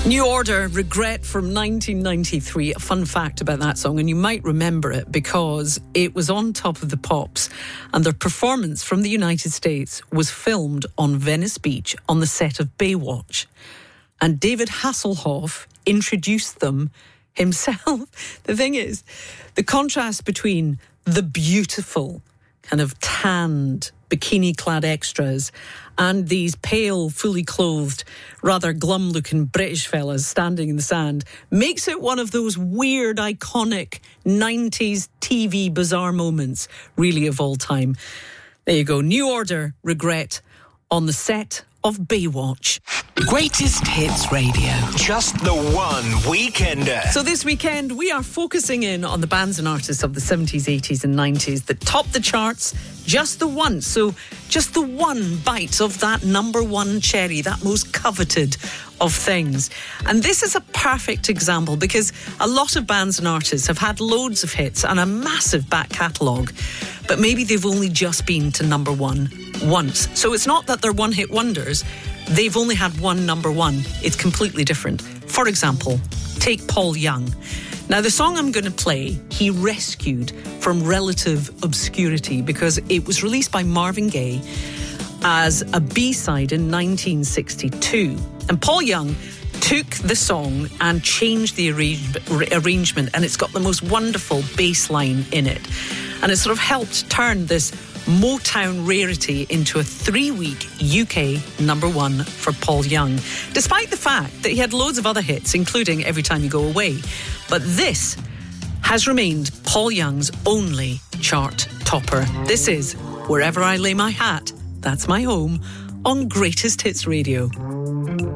New Order, Regret from 1993. A fun fact about that song, and you might remember it because it was on Top of the Pops, and their performance from the United States was filmed on Venice Beach on the set of Baywatch. And David Hasselhoff introduced them himself. The thing is, the contrast between the beautiful, kind of tanned, bikini-clad extras and these pale, fully clothed, rather glum-looking British fellas standing in the sand makes it one of those weird, iconic 90s TV bizarre moments, really, of all time. There you go. New Order, Regret, on the set of Baywatch. Greatest Hits Radio. Just the one weekender. So this weekend, we are focusing in on the bands and artists of the 70s, 80s and 90s that topped the charts just the once. So just the one bite of that number one cherry, that most coveted of things. And this is a perfect example because a lot of bands and artists have had loads of hits and a massive back catalogue, but maybe they've only just been to number one once. So it's not that they're one-hit wonders. They've only had one number one. It's completely different. For example, take Paul Young. Now, the song I'm going to play, he rescued from relative obscurity because it was released by Marvin Gaye as a B-side in 1962. And Paul Young took the song and changed the arrangement, and it's got the most wonderful bass line in it. And it sort of helped turn this Motown rarity into a 3-week UK number one for Paul Young, despite the fact that he had loads of other hits, including Every Time You Go Away. But this has remained Paul Young's only chart topper. This is Wherever I Lay My Hat, That's My Home, on Greatest Hits Radio.